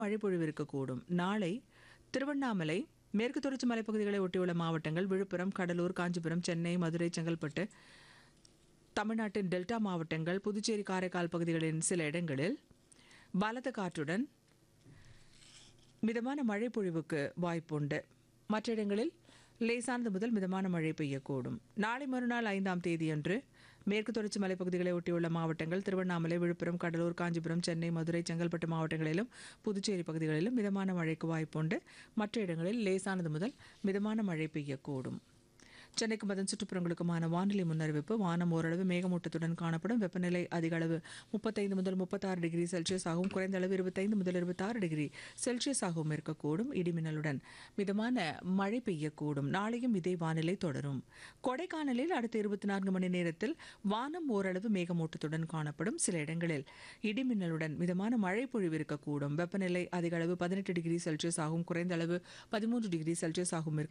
மழை பொழிவு இருக்கக்கூடும். நாளை திருவண்ணாமலை, மேற்கு தொடர்ச்சி மலைப்பகுதிகளை ஒட்டியுள்ள மாவட்டங்கள், விழுப்புரம், கடலூர், காஞ்சிபுரம், சென்னை, மதுரை, செங்கல்பட்டு, தமிழ்நாட்டின் டெல்டா மாவட்டங்கள், புதுச்சேரி, காரைக்கால் பகுதிகளின் சில இடங்களில் பலத்த காற்றுடன் மிதமான மழை பொழிவுக்கு வாய்ப்புண்டு. மற்ற இடங்களில் லேசானது முதல் மிதமான மழை பெய்யக்கூடும். நாளை மறுநாள் 5ஆம் தேதியன்று மேற்கு தொடர்ச்சி மலைப்பகுதிகளை ஒட்டியுள்ள மாவட்டங்கள், திருவண்ணாமலை, விழுப்புரம், கடலூர், காஞ்சிபுரம், சென்னை, மதுரை, செங்கல்பட்டு மாவட்டங்களிலும் புதுச்சேரி பகுதிகளிலும் மிதமான மழைக்கு வாய்ப்புண்டு. மற்ற இடங்களில் லேசானது முதல் மிதமான மழை பெய்யக்கூடும். சென்னைக்கும் அதன் சுற்றுப்புறங்களுக்குமான வானிலை முன்னறிவிப்பு. வானம் ஓரளவு மேகமூட்டத்துடன் காணப்படும். வெப்பநிலை அதிக அளவு 35 முதல் 36 டிகிரி செல்சியஸ் ஆகவும், குறைந்த அளவு 25 முதல் 26 டிகிரி செல்சியஸ் ஆகவும் இருக்கக்கூடும். இடிமின்னலுடன் மிதமான மழை பெய்யக்கூடும். நாளையும் இதே வானிலை தொடரும். கொடைக்கானலில் அடுத்த 24 மணி நேரத்தில் வானம் ஓரளவு மேகமூட்டத்துடன் காணப்படும். சில இடங்களில் இடிமின்னலுடன் மிதமான மழை பொழிவு இருக்கக்கூடும். வெப்பநிலை அதிக அளவு 18 டிகிரி செல்சியஸ் ஆகவும், குறைந்த அளவு 13 டிகிரி செல்சியஸ் ஆகும்.